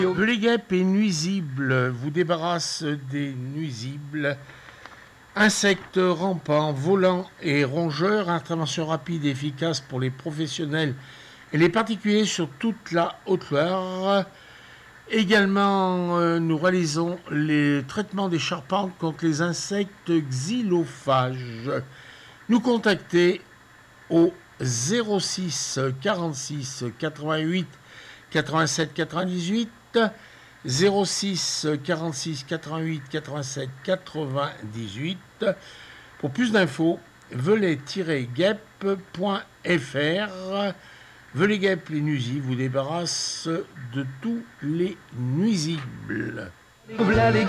Les guêpes et nuisibles vous débarrasse des nuisibles. Insectes rampants, volants et rongeurs, intervention rapide et efficace pour les professionnels et les particuliers sur toute la Haute-Loire. Également, nous réalisons les traitements des charpentes contre les insectes xylophages. Nous contacter au 06 46 88 87 98, 06 46 88 87 98. Pour plus d'infos, velay-guêpes.fr. Velay guêpes, les nuisibles vous débarrassent de tous les nuisibles.